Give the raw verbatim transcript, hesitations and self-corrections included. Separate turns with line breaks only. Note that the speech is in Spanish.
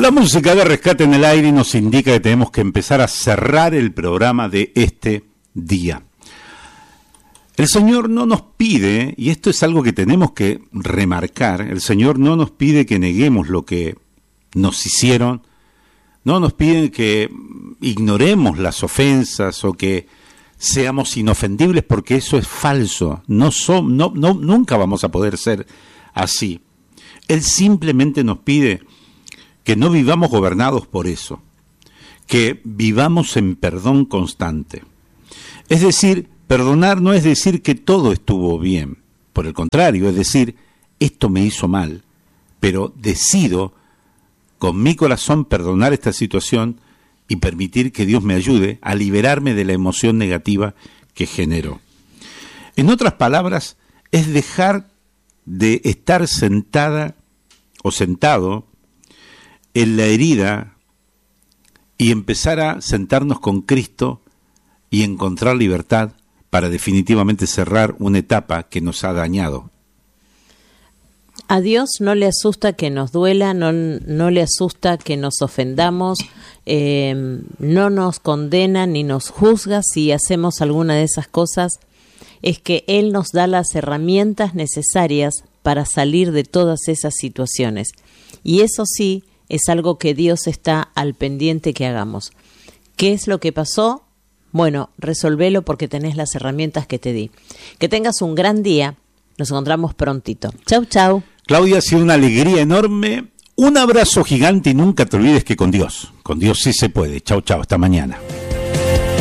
La música de Rescate en el Aire nos indica que tenemos que empezar a cerrar el programa de este día. El Señor no nos pide, y esto es algo que tenemos que remarcar, el Señor no nos pide que neguemos lo que nos hicieron, no nos pide que ignoremos las ofensas o que seamos inofendibles, porque eso es falso. No, son, no, no, nunca vamos a poder ser así. Él simplemente nos pide que no vivamos gobernados por eso, que vivamos en perdón constante. Es decir, perdonar no es decir que todo estuvo bien, por el contrario, es decir, esto me hizo mal, pero decido con mi corazón perdonar esta situación y permitir que Dios me ayude a liberarme de la emoción negativa que generó. En otras palabras, es dejar de estar sentada o sentado en la herida y empezar a sentarnos con Cristo y encontrar libertad para definitivamente cerrar una etapa que nos ha dañado.
A Dios no le asusta que nos duela, no, no le asusta que nos ofendamos, eh, no nos condena ni nos juzga si hacemos alguna de esas cosas. Es que Él nos da las herramientas necesarias para salir de todas esas situaciones. Y eso sí, es algo que Dios está al pendiente que hagamos. ¿Qué es lo que pasó? Bueno, resolvelo porque tenés las herramientas que te di. Que tengas un gran día. Nos encontramos prontito. Chau, chau.
Claudia, ha sido una alegría enorme. Un abrazo gigante y nunca te olvides que con Dios, con Dios sí se puede. Chau, chau. Hasta mañana.